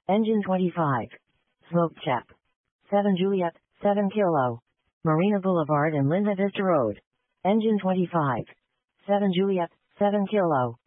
Engine 25. Smoke Chap. 7 Juliet, 7 Kilo. Marina Boulevard and Linda Vista Road. Engine 25. 7 Juliet, 7 Kilo.